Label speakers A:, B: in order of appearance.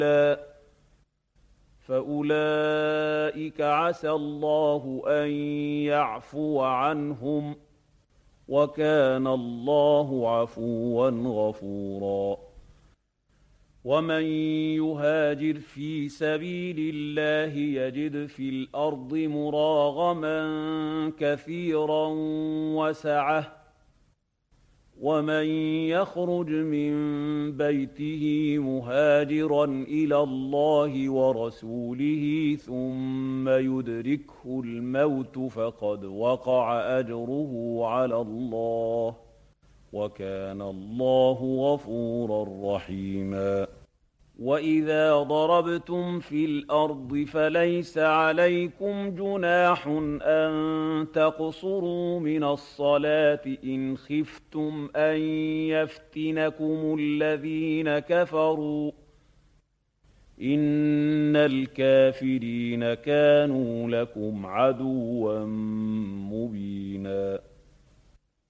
A: فأولئك عسى الله أن يعفو عنهم، وكان الله عفوا غفورا. ومن يهاجر في سبيل الله يجد في الأرض مراغما كثيرا وسعة، ومن يخرج من بيته مهاجرا إلى الله ورسوله ثم يدركه الموت فقد وقع أجره على الله، وكان الله غفورا رحيما. وإذا ضربتم في الأرض فليس عليكم جناح أن تقصروا من الصلاة إن خفتم أن يفتنكم الذين كفروا، إن الكافرين كانوا لكم عدوا مبينا.